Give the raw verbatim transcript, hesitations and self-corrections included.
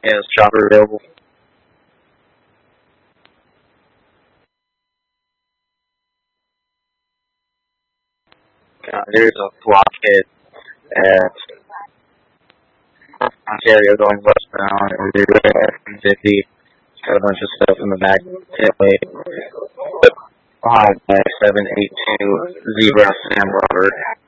Yeah, is chopper available? Uh, there's a blockhead at Ontario going westbound, and we're at fifty. Got a bunch of stuff in the back tailway. Behind my seven eight two Zebra Sam Robert.